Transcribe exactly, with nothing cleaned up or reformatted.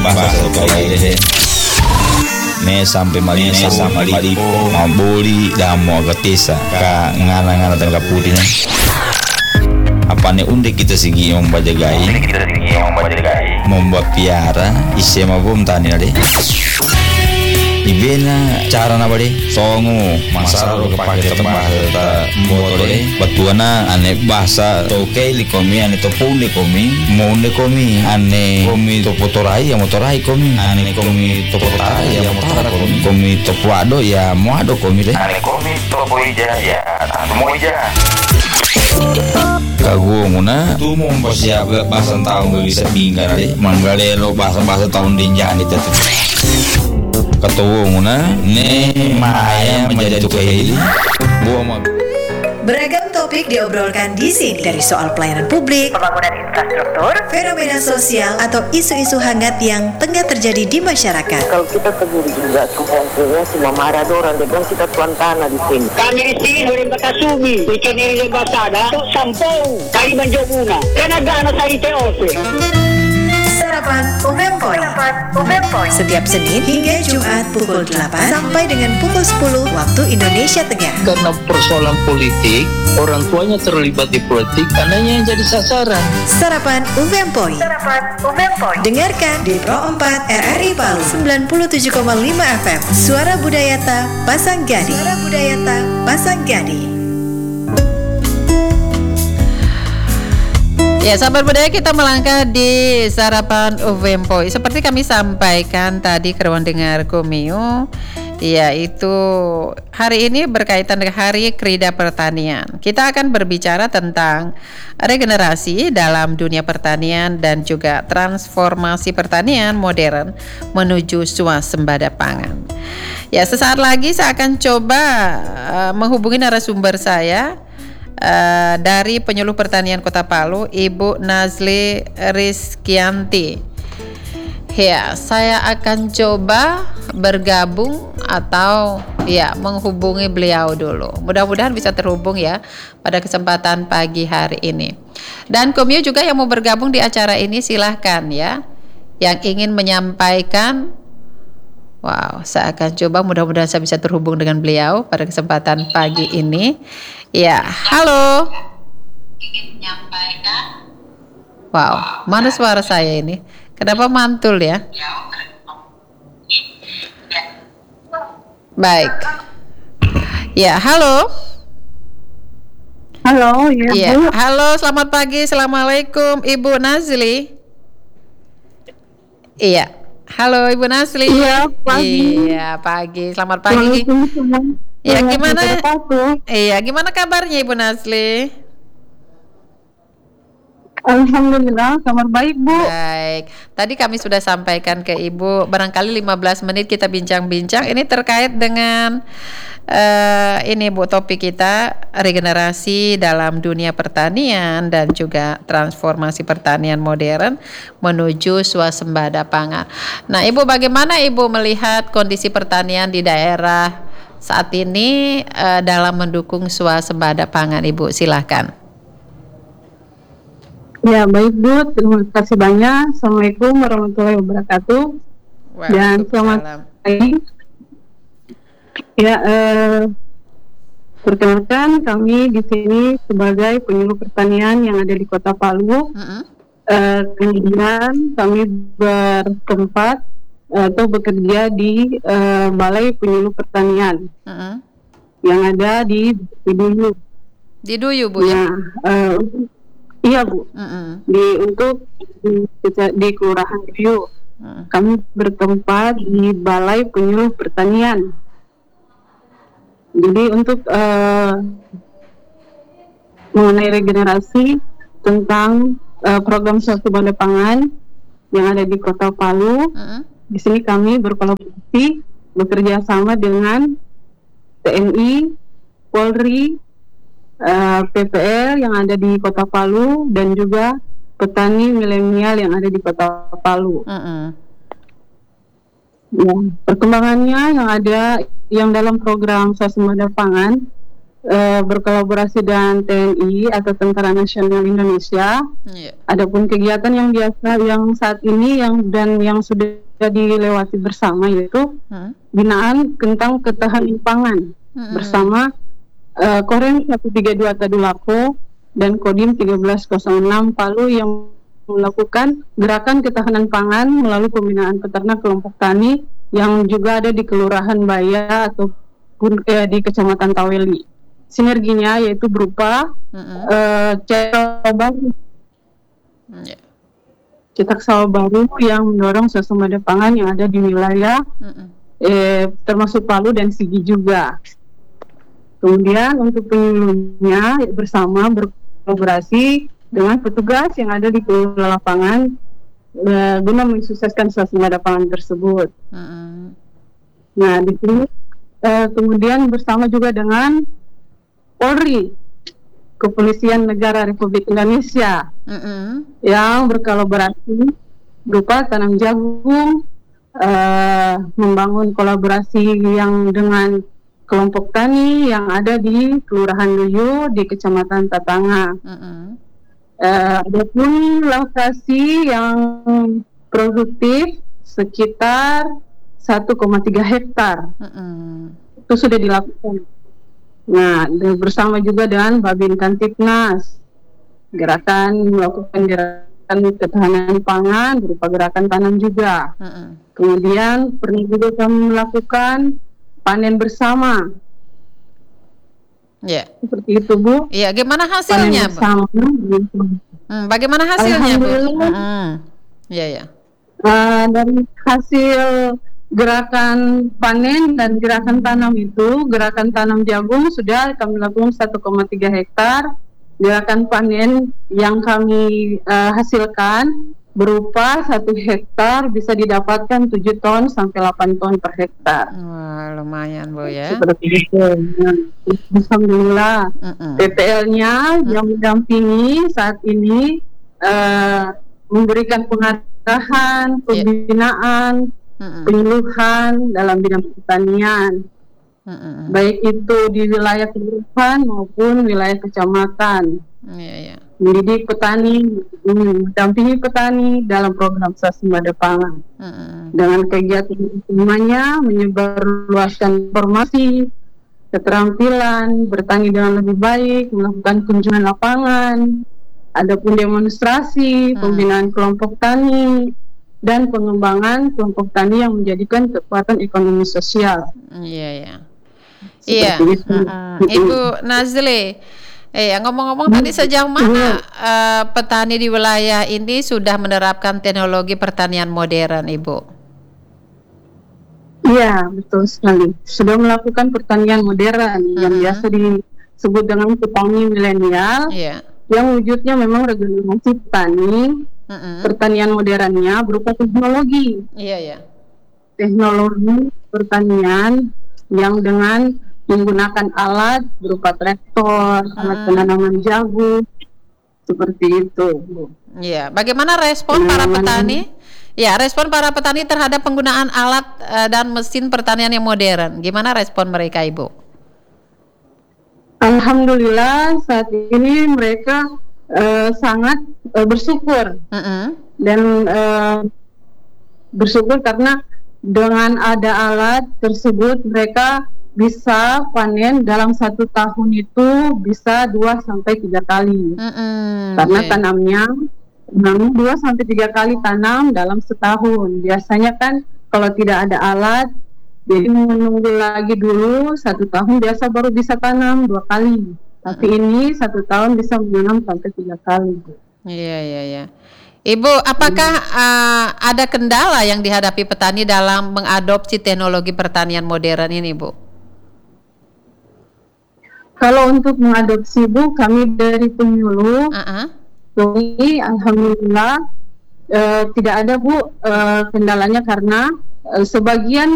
bahasa Tokai ne sampai malina sama malipo maboli damo agatesa ka ngana-ngana dan kapudina apa ne unde kita sigi yang bajagai membuat piara isi mabum tani ade ibena cara na bade songo masalah ro kepake tembah ta mbotole batuana ane bahasa Tokai likomi ane topun likomi monde komi ane komi topotorai ya motorai komi ane komi topotarai ya motara komi komi topuado ya moado komi de ane komi topoija ya moija kagunguna tu mau bahasa bahasa tahun bisa binggar deh manggalelo bahasa-bahasa tahun dinjan itu ketunguna ne maya menjadi Tokai buah beragam topik diobrolkan di sini, dari soal pelayanan publik, pembangunan infrastruktur, fenomena sosial, atau isu-isu hangat yang tengah terjadi di masyarakat. Kalau kita tegur juga semua semua marah orang dengan kita tuan tanah di sini. Kami di sini dari Batasumi, ikan ini basada, tu sampung, kali menjobuna, karena gana saya T O P. Sarapan Umempoy setiap Senin hingga Jumat pukul delapan sampai dengan pukul sepuluh waktu Indonesia Tengah. Karena persoalan politik, orang tuanya terlibat di politik, anaknya yang jadi sasaran. Sarapan Umempoy. Dengarkan di Pro empat R R I Palu sembilan puluh tujuh koma lima F M. Suara Budayata Pasanggadi. Suara Budayata Pasanggadi. Ya, sahabat budaya, kita melangkah di Sarapan Uvempoy. Seperti kami sampaikan tadi ke ruang dengar Komio, yaitu hari ini berkaitan dengan Hari Krida Pertanian. Kita akan berbicara tentang regenerasi dalam dunia pertanian dan juga transformasi pertanian modern menuju swasembada pangan. Ya, sesaat lagi saya akan coba uh, menghubungi narasumber saya Uh, dari Penyuluh Pertanian Kota Palu, Ibu Nazli Rizkianti. Ya, saya akan coba bergabung atau ya menghubungi beliau dulu. Mudah-mudahan bisa terhubung ya pada kesempatan pagi hari ini. Dan Komio juga yang mau bergabung di acara ini silahkan ya, yang ingin menyampaikan. Wow, saya akan coba, mudah-mudahan saya bisa terhubung dengan beliau pada kesempatan pagi ini. Ya, halo. Ingin menyampaikan. Wow, mana suara saya ini? Kenapa mantul ya? Baik. Ya, halo. Halo, ya, ya Bu. Halo, selamat pagi. Assalamualaikum, Ibu Nazli. Iya. Halo Ibu Nazli. Iya, pagi. Iya, pagi. Selamat pagi. Iya, gimana? Iya, gimana kabarnya Ibu Nazli? Alhamdulillah, kabar baik, Bu. Baik. Tadi kami sudah sampaikan ke Ibu, barangkali lima belas menit kita bincang-bincang. Ini terkait dengan uh, ini Bu, topik kita regenerasi dalam dunia pertanian dan juga transformasi pertanian modern menuju swasembada pangan. Nah, Ibu, bagaimana Ibu melihat kondisi pertanian di daerah saat ini uh, dalam mendukung swasembada pangan, Ibu? Silahkan. Ya, baik, Bu. Terima kasih banyak. Assalamualaikum warahmatullahi wabarakatuh. Dan selamat pagi. Ya, eh, perkenalkan kami di sini sebagai penyuluh pertanian yang ada di Kota Palu. Uh-huh. Eh, kemudian kami bertempat atau bekerja di eh, Balai Penyuluh Pertanian uh-huh. yang ada di Duyu. Di Duyu, Bu, ya? Ya. Eh, Iya, Bu. Uh-uh. Di untuk di, di Kelurahan Duyu. Uh-uh. Kami bertempat di Balai Penyuluh Pertanian. Jadi untuk uh, mengenai regenerasi tentang uh, program swasembada pangan yang ada di Kota Palu, uh-uh. di sini kami berkolaborasi bekerja sama dengan T N I, Polri, Uh, P P L yang ada di Kota Palu dan juga petani milenial yang ada di Kota Palu. Uh-uh. Ya, perkembangannya yang ada yang dalam program swasembada pangan uh, berkolaborasi dengan T N I atau Tentara Nasional Indonesia. Yeah. Adapun kegiatan yang biasa yang saat ini yang dan yang sudah dilewati bersama yaitu hmm? binaan tentang ketahanan pangan hmm. bersama uh, Korem seratus tiga puluh dua Tadulako dan Kodim seribu tiga ratus enam Palu yang melakukan gerakan ketahanan pangan melalui pembinaan peternak kelompok tani yang juga ada di Kelurahan Baya ataupun eh, di Kecamatan Taweli. Sinerginya yaitu berupa mm-hmm. uh, cetak baru, yeah. cetak sawah baru yang mendorong swasembada pangan yang ada di wilayah mm-hmm. eh, termasuk Palu dan Sigi juga. Kemudian untuk penyuluhnya bersama berkolaborasi dengan petugas yang ada di kelurahan lapangan uh, guna mensukseskan swasembada pangan tersebut. Mm-hmm. Nah, di sini uh, kemudian bersama juga dengan Polri, Kepolisian Negara Republik Indonesia, mm-hmm. yang berkolaborasi berupa tanam jagung, uh, membangun kolaborasi yang dengan kelompok tani yang ada di Kelurahan Luyu di Kecamatan Tatanga. Mm-hmm. Uh, ada pun lokasi yang produktif sekitar satu koma tiga hektar. Mm-hmm. Itu sudah dilakukan. Nah, bersama juga dengan Babin Kantipnas, gerakan melakukan gerakan ketahanan pangan berupa gerakan tanam juga. Mm-hmm. Kemudian pernah juga kami melakukan panen bersama. Ya. Yeah. Seperti itu, Bu. Iya, yeah. Gimana hasilnya, panen bersama, Bu? Hmm, bagaimana hasilnya, Bu? Hmm. Ya, ya. Uh, dari hasil gerakan panen dan gerakan tanam itu, gerakan tanam jagung sudah kami lakukan satu koma tiga hektar. Gerakan panen yang kami uh, hasilkan berupa satu hektar bisa didapatkan tujuh ton sampai delapan ton per hektar. Wah, lumayan, Bu, ya. Seperti itu. Alhamdulillah. Uh-uh. P P L-nya uh-uh. yang mendampingi saat ini uh, memberikan pengarahan, pembinaan, yeah. Mm-mm. penyuluhan dalam bidang pertanian, Mm-mm. baik itu di wilayah kelurahan maupun wilayah kecamatan, yeah, yeah. mendidik petani, mendampingi petani dalam program swasembada pangan. Mm-mm. Dengan kegiatan utamanya menyebarluaskan informasi, keterampilan bertani dengan lebih baik, melakukan kunjungan lapangan, adapun demonstrasi, mm. pembinaan kelompok tani, dan pengembangan kelompok tani yang menjadikan kekuatan ekonomi sosial. Iya, iya. Iya. Uh, Ibu Nazli, eh ngomong-ngomong hmm. tadi sejauh mana uh, petani di wilayah ini sudah menerapkan teknologi pertanian modern, Ibu? Iya, betul sekali. Sudah melakukan pertanian modern uh-huh. yang biasa disebut dengan petani milenial. Iya. Yang wujudnya memang regenerasi petani. Mm-hmm. Pertanian modernnya berupa teknologi. Iya, ya. Teknologi pertanian yang dengan menggunakan alat berupa traktor, mm. alat penanaman jagung, seperti itu, Bu. Iya. Bagaimana respon para petani? Ya, respon para petani terhadap penggunaan alat uh, dan mesin pertanian yang modern. Gimana respon mereka, Ibu? Alhamdulillah saat ini mereka Uh, sangat uh, bersyukur uh-uh. dan uh, bersyukur karena dengan ada alat tersebut mereka bisa panen dalam satu tahun itu bisa dua sampai tiga kali uh-uh. karena okay. tanamnya dua sampai tiga kali tanam dalam setahun. Biasanya kan kalau tidak ada alat jadi menunggu lagi dulu satu tahun biasa baru bisa tanam dua kali. Tapi hmm. ini satu tahun bisa menanam sampai tiga kali. Iya, iya, iya. Ibu, apakah hmm. uh, ada kendala yang dihadapi petani dalam mengadopsi teknologi pertanian modern ini, Bu? Kalau untuk mengadopsi, Bu, kami dari penyuluh, uh-huh. jadi alhamdulillah uh, tidak ada, Bu, uh, kendalanya karena uh, sebagian